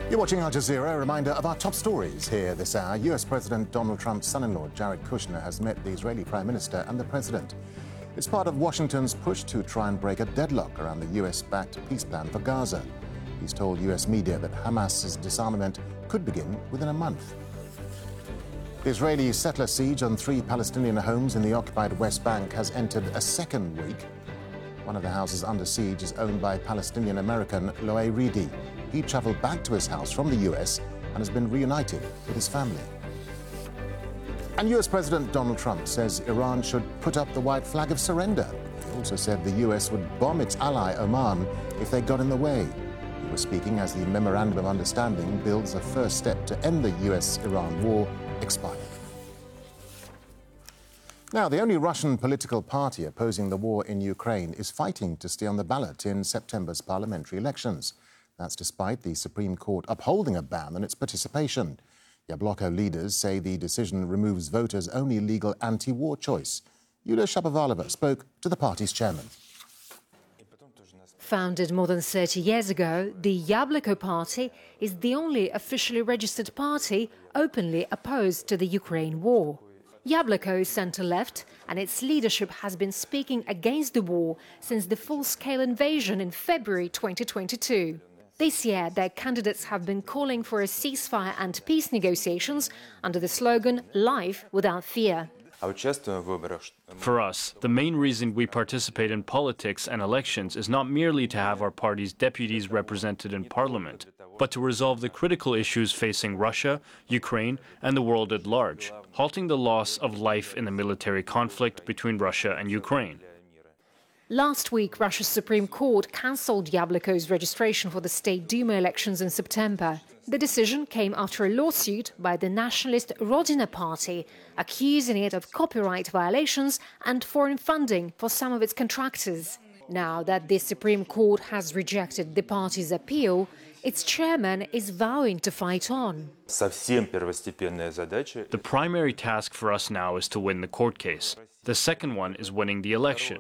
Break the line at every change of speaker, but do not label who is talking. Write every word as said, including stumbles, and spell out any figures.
You're watching Al Jazeera. A reminder of our top stories here this hour. U S President Donald Trump's son-in-law, Jared Kushner, has met the Israeli Prime Minister and the President. It's part of Washington's push to try and break a deadlock around the U S-backed peace plan for Gaza. He's told U S media that Hamas's disarmament could begin within a month. The Israeli settler siege on three Palestinian homes in the occupied West Bank has entered a second week. One of the houses under siege is owned by Palestinian-American Loay Reedy. He travelled back to his house from the U S and has been reunited with his family. And U S President Donald Trump says Iran should put up the white flag of surrender. He also said the U S would bomb its ally Oman if they got in the way. He was speaking as the Memorandum of Understanding builds a first step to end the U S Iran war expired. Now, the only Russian political party opposing the war in Ukraine is fighting to stay on the ballot in September's parliamentary elections. That's despite the Supreme Court upholding a ban on its participation. Yabloko leaders say the decision removes voters' only legal anti-war choice. Yulia Shapovalova spoke to the party's chairman.
Founded more than thirty years ago, the Yabloko Party is the only officially registered party openly opposed to the Ukraine war. Yabloko is centre-left, and its leadership has been speaking against the war since the full-scale invasion in February twenty twenty-two. This year, their candidates have been calling for a ceasefire and peace negotiations under the slogan "Life without fear."
For us, the main reason we participate in politics and elections is not merely to have our party's deputies represented in parliament, but to resolve the critical issues facing Russia, Ukraine, and the world at large, halting the loss of life in the military conflict between Russia and Ukraine.
Last week, Russia's Supreme Court cancelled Yabloko's registration for the State Duma elections in September. The decision came after a lawsuit by the nationalist Rodina Party, accusing it of copyright violations and foreign funding for some of its contractors. Now that the Supreme Court has rejected the party's appeal, its chairman is vowing to fight on.
The primary task for us now is to win the court case. The second one is winning the election.